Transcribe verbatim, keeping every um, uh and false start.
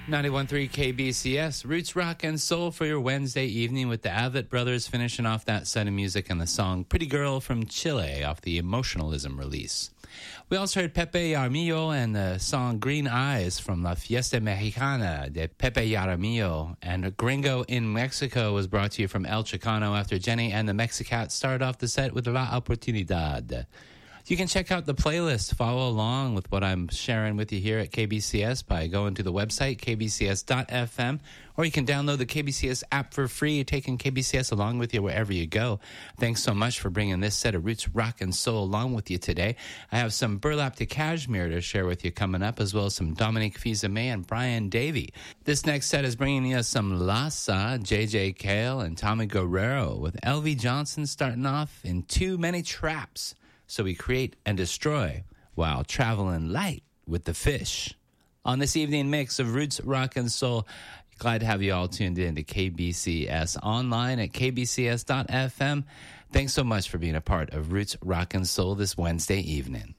ninety-one point three K B C S, Roots Rock and Soul for your Wednesday evening with the Avett Brothers finishing off that set of music and the song Pretty Girl from Chile off the Emotionalism release. We also heard Pepe Jaramillo and the song Green Eyes from La Fiesta Mexicana de Pepe Jaramillo. And Gringo in Mexico was brought to you from El Chicano after Jenny and the Mexicats started off the set with La Oportunidad. You can check out the playlist, follow along with what I'm sharing with you here at K B C S by going to the website, k b c s dot f m, or you can download the K B C S app for free, taking K B C S along with you wherever you go. Thanks so much for bringing this set of Roots Rock and Soul along with you today. I have some Burlap to Cashmere to share with you coming up, as well as some Dominique Fils-Aimé and Brian Davey. This next set is bringing you some Lhasa, J J Cale, and Tommy Guerrero, with L V Johnson starting off in Too Many Traps. So we create and destroy while traveling light with the fish. On this evening mix of Roots, Rock, and Soul, glad to have you all tuned in to K B C S online at k b c s dot f m. Thanks so much for being a part of Roots, Rock, and Soul this Wednesday evening.